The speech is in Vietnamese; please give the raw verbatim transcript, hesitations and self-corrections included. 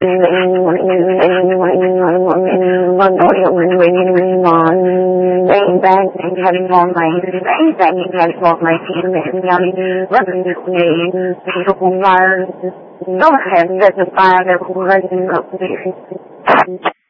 Nó hẹn ra cho ta để không gây